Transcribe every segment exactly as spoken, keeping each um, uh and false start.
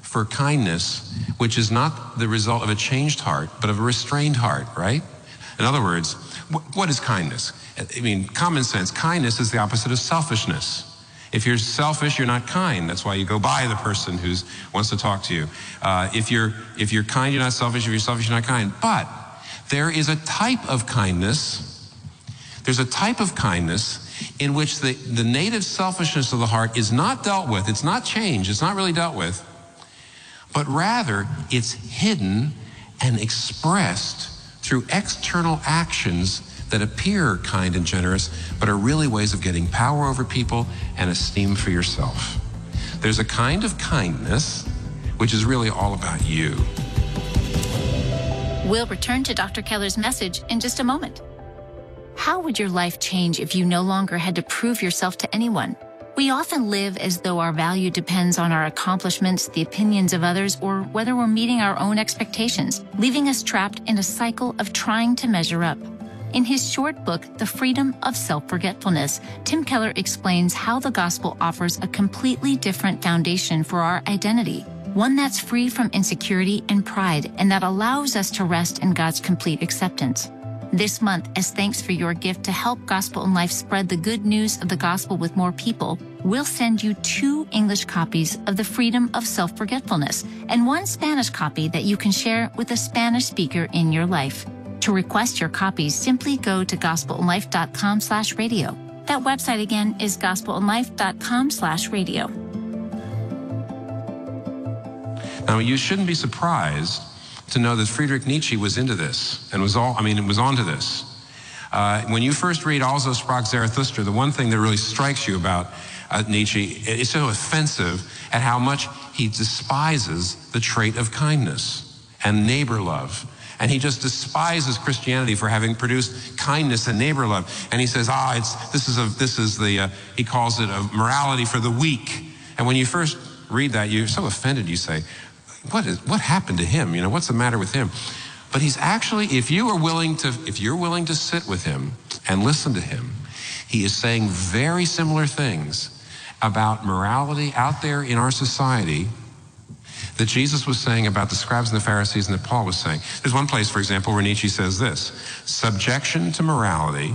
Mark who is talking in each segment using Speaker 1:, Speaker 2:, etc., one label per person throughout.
Speaker 1: for kindness, which is not the result of a changed heart, but of a restrained heart, right? In other words, wh- what is kindness? I mean, common sense, kindness is the opposite of selfishness. If you're selfish, you're not kind. That's why you go by the person who wants to talk to you. Uh, if you're if you're kind, you're not selfish. If you're selfish, you're not kind. But there is a type of kindness. There's a type of kindness in which the, the native selfishness of the heart is not dealt with. It's not changed. It's not really dealt with. But rather, it's hidden and expressed through external actions that appear kind and generous, but are really ways of getting power over people and esteem for yourself. There's a kind of kindness which is really all about you.
Speaker 2: We'll return to Doctor Keller's message in just a moment. How would your life change if you no longer had to prove yourself to anyone? We often live as though our value depends on our accomplishments, the opinions of others, or whether we're meeting our own expectations, leaving us trapped in a cycle of trying to measure up. In his short book, The Freedom of Self-Forgetfulness, Tim Keller explains how the gospel offers a completely different foundation for our identity, one that's free from insecurity and pride, and that allows us to rest in God's complete acceptance. This month, as thanks for your gift to help Gospel in Life spread the good news of the gospel with more people, we'll send you two English copies of The Freedom of Self-Forgetfulness and one Spanish copy that you can share with a Spanish speaker in your life. To request your copies, simply go to gospelinlife.com slash radio. That website again is gospelinlife.com slash radio.
Speaker 1: Now, you shouldn't be surprised to know that Friedrich Nietzsche was into this and was all, I mean, it was onto this. Uh, when you first read Also sprach Zarathustra, the one thing that really strikes you about uh, Nietzsche is so offensive at how much he despises the trait of kindness and neighbor love. And he just despises Christianity for having produced kindness and neighbor love. And he says, ah, it's, this is a, this is the, uh, he calls it a morality for the weak. And when you first read that, you're so offended, you say, What is what happened to him? You know, what's the matter with him? But he's actually, if you are willing to, if you're willing to sit with him and listen to him, he is saying very similar things about morality out there in our society that Jesus was saying about the scribes and the Pharisees and that Paul was saying. There's one place, for example, where Nietzsche says this: subjection to morality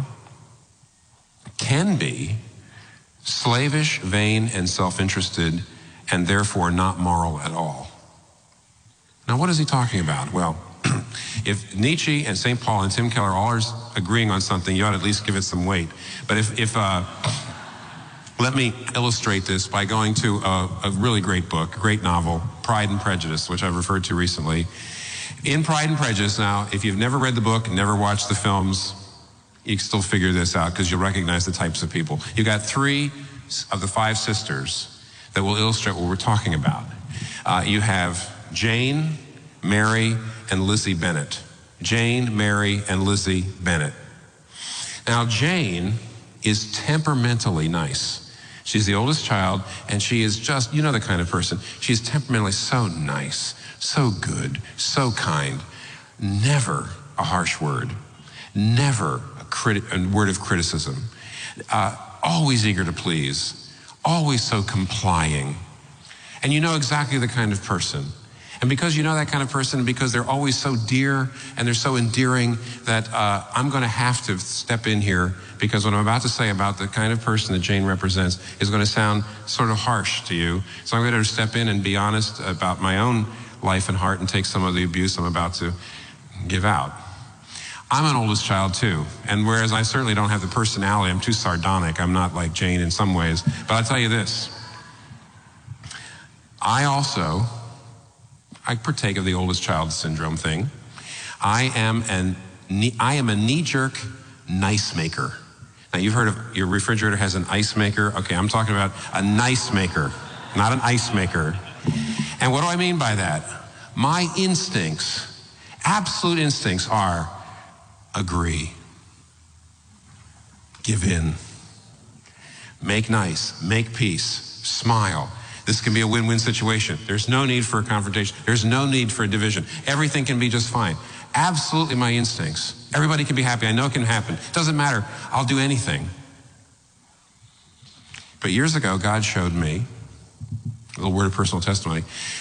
Speaker 1: can be slavish, vain, and self-interested, and therefore not moral at all. Now, what is he talking about? Well, if Nietzsche and Saint Paul and Tim Keller all are agreeing on something, you ought to at least give it some weight. But if, if uh, let me illustrate this by going to a, a really great book, a great novel, Pride and Prejudice, which I've referred to recently. In Pride and Prejudice, now, if you've never read the book, never watched the films, you can still figure this out because you'll recognize the types of people. You've got three of the five sisters that will illustrate what we're talking about. Uh, you have Jane, Mary, and Lizzie Bennet. Jane, Mary, and Lizzie Bennet. Now, Jane is temperamentally nice. She's the oldest child, and she is just, you know the kind of person. She's temperamentally so nice, so good, so kind. Never a harsh word. Never a, criti- a word of criticism. Uh, always eager to please. Always so complying. And you know exactly the kind of person. And because you know that kind of person, because they're always so dear and they're so endearing, that uh, I'm going to have to step in here, because what I'm about to say about the kind of person that Jane represents is going to sound sort of harsh to you. So I'm going to step in and be honest about my own life and heart and take some of the abuse I'm about to give out. I'm an oldest child too, and whereas I certainly don't have the personality, I'm too sardonic, I'm not like Jane in some ways, but I'll tell you this. I also... I partake of the oldest child syndrome thing. I am an I am a knee-jerk nice maker. Now, you've heard of your refrigerator has an ice maker. Okay, I'm talking about a nice maker, not an ice maker. And what do I mean by that? My instincts, absolute instincts, are agree, give in, make nice, make peace, smile. This can be a win-win situation. There's no need for a confrontation. There's no need for a division. Everything can be just fine. Absolutely my instincts. Everybody can be happy. I know it can happen. Doesn't matter. I'll do anything. But years ago, God showed me, a little word of personal testimony,